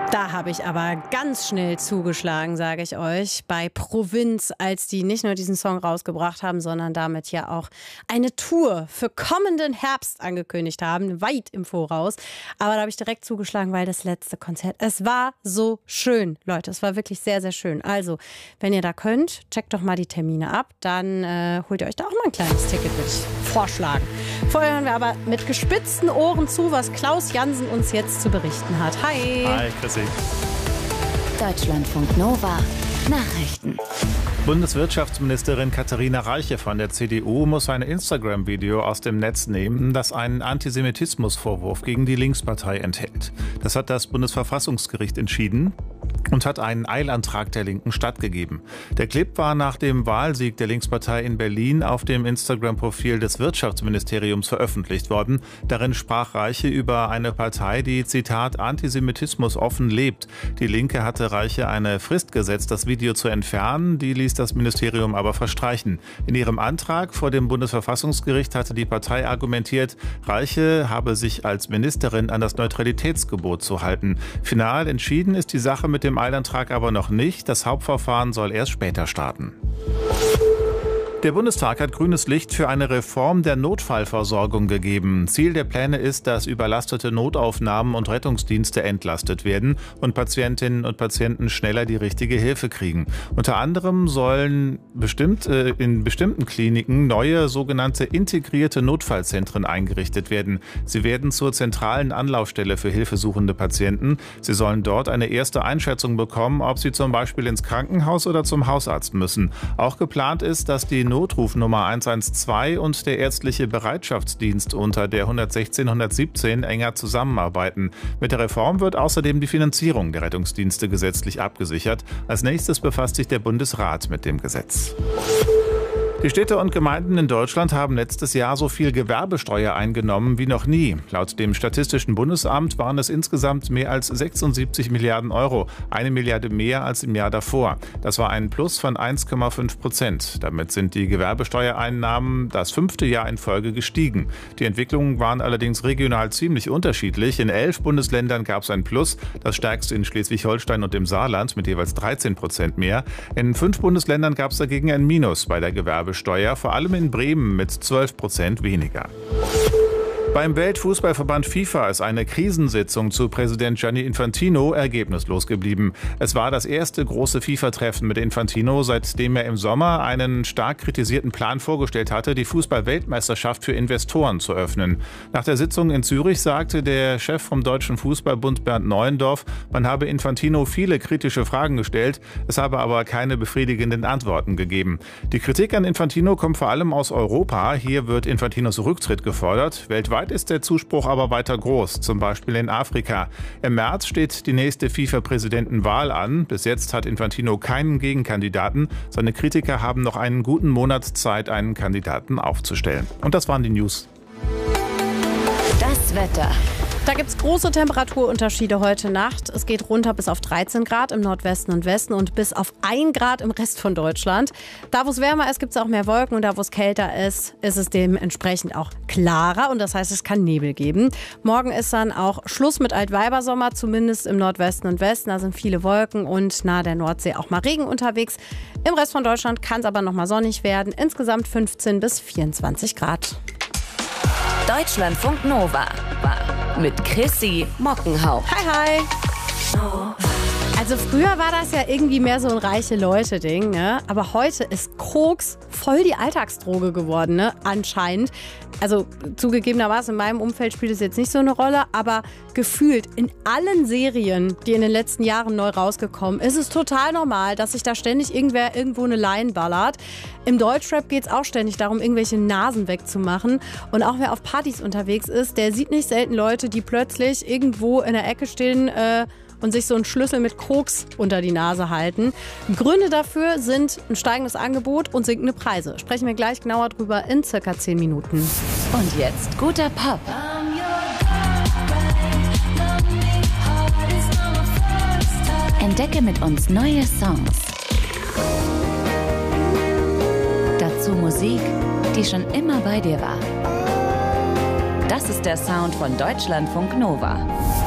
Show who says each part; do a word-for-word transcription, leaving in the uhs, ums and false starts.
Speaker 1: Da habe ich aber ganz schnell zugeschlagen, sage ich euch, bei Provinz, als die nicht nur diesen Song rausgebracht haben, sondern damit ja auch eine Tour für kommenden Herbst angekündigt haben, weit im Voraus. Aber da habe ich direkt zugeschlagen, weil das letzte Konzert, es war so schön, Leute, es war wirklich sehr, sehr schön. Also, wenn ihr da könnt, checkt doch mal die Termine ab, dann äh, holt ihr euch da auch mal ein kleines Ticket, würde ich vorschlagen. Vorher hören wir aber mit gespitzten Ohren zu, was Klaus Jansen uns jetzt zu berichten hat. Hi!
Speaker 2: Hi, Chrissy.
Speaker 3: Deutschlandfunk Nova Nachrichten.
Speaker 2: Bundeswirtschaftsministerin Katharina Reiche von der C D U muss ein Instagram-Video aus dem Netz nehmen, das einen Antisemitismusvorwurf gegen die Linkspartei enthält. Das hat das Bundesverfassungsgericht entschieden und hat einen Eilantrag der Linken stattgegeben. Der Clip war nach dem Wahlsieg der Linkspartei in Berlin auf dem Instagram-Profil des Wirtschaftsministeriums veröffentlicht worden. Darin sprach Reiche über eine Partei, die, Zitat, Antisemitismus offen lebt. Die Linke hatte Reiche eine Frist gesetzt, das Video zu entfernen. Die ließ das Ministerium aber verstreichen. In ihrem Antrag vor dem Bundesverfassungsgericht hatte die Partei argumentiert, Reiche habe sich als Ministerin an das Neutralitätsgebot zu halten. Final entschieden ist die Sache mit dem Eilantrag aber noch nicht. Das Hauptverfahren soll erst später starten. Der Bundestag hat grünes Licht für eine Reform der Notfallversorgung gegeben. Ziel der Pläne ist, dass überlastete Notaufnahmen und Rettungsdienste entlastet werden und Patientinnen und Patienten schneller die richtige Hilfe kriegen. Unter anderem sollen bestimmt, äh, in bestimmten Kliniken neue sogenannte integrierte Notfallzentren eingerichtet werden. Sie werden zur zentralen Anlaufstelle für hilfesuchende Patienten. Sie sollen dort eine erste Einschätzung bekommen, ob sie zum Beispiel ins Krankenhaus oder zum Hausarzt müssen. Auch geplant ist, dass die Notrufnummer eins eins zwei und der ärztliche Bereitschaftsdienst unter der hundertsechzehn hundertsiebzehn enger zusammenarbeiten. Mit der Reform wird außerdem die Finanzierung der Rettungsdienste gesetzlich abgesichert. Als nächstes befasst sich der Bundesrat mit dem Gesetz. Die Städte und Gemeinden in Deutschland haben letztes Jahr so viel Gewerbesteuer eingenommen wie noch nie. Laut dem Statistischen Bundesamt waren es insgesamt mehr als sechsundsiebzig Milliarden Euro, eine Milliarde mehr als im Jahr davor. Das war ein Plus von eins Komma fünf Prozent. Damit sind die Gewerbesteuereinnahmen das fünfte Jahr in Folge gestiegen. Die Entwicklungen waren allerdings regional ziemlich unterschiedlich. In elf Bundesländern gab es ein Plus, das stärkste in Schleswig-Holstein und im Saarland mit jeweils dreizehn Prozent mehr. In fünf Bundesländern gab es dagegen ein Minus bei der Gewerbesteuer. Steuer, vor allem in Bremen mit zwölf Prozent weniger. Beim Weltfußballverband FIFA ist eine Krisensitzung zu Präsident Gianni Infantino ergebnislos geblieben. Es war das erste große FIFA-Treffen mit Infantino, seitdem er im Sommer einen stark kritisierten Plan vorgestellt hatte, die Fußball-Weltmeisterschaft für Investoren zu öffnen. Nach der Sitzung in Zürich sagte der Chef vom Deutschen Fußballbund Bernd Neuendorf, man habe Infantino viele kritische Fragen gestellt, es habe aber keine befriedigenden Antworten gegeben. Die Kritik an Infantino kommt vor allem aus Europa. Hier wird Infantinos Rücktritt gefordert. Weltweit ist der Zuspruch aber weiter groß, zum Beispiel in Afrika. Im März steht die nächste FIFA-Präsidentenwahl an. Bis jetzt hat Infantino keinen Gegenkandidaten. Seine Kritiker haben noch einen guten Monat Zeit, einen Kandidaten aufzustellen. Und das waren die News.
Speaker 3: Das Wetter.
Speaker 1: Da gibt es große Temperaturunterschiede heute Nacht. Es geht runter bis auf dreizehn Grad im Nordwesten und Westen und bis auf ein Grad im Rest von Deutschland. Da, wo es wärmer ist, gibt es auch mehr Wolken und da, wo es kälter ist, ist es dementsprechend auch klarer und das heißt, es kann Nebel geben. Morgen ist dann auch Schluss mit Altweibersommer, zumindest im Nordwesten und Westen. Da sind viele Wolken und nahe der Nordsee auch mal Regen unterwegs. Im Rest von Deutschland kann es aber noch mal sonnig werden. Insgesamt fünfzehn bis vierundzwanzig Grad.
Speaker 3: Deutschlandfunk Nova mit Chrissy Mockenhaupt.
Speaker 1: Hi, hi. Also früher war das ja irgendwie mehr so ein reiche Leute-Ding, ne? Aber heute ist Koks voll die Alltagsdroge geworden, ne? Anscheinend. Also zugegebenermaßen in meinem Umfeld spielt es jetzt nicht so eine Rolle, aber gefühlt in allen Serien, die in den letzten Jahren neu rausgekommen, ist es total normal, dass sich da ständig irgendwer irgendwo eine Line ballert. Im Deutschrap geht es auch ständig darum, irgendwelche Nasen wegzumachen. Und auch wer auf Partys unterwegs ist, der sieht nicht selten Leute, die plötzlich irgendwo in der Ecke stehen äh, und sich so einen Schlüssel mit Koks unter die Nase halten. Gründe dafür sind ein steigendes Angebot und sinkende Preise. Sprechen wir gleich genauer drüber in circa zehn Minuten.
Speaker 3: Und jetzt guter Pop. Entdecke mit uns neue Songs. Dazu Musik, die schon immer bei dir war. Das ist der Sound von Deutschlandfunk Nova.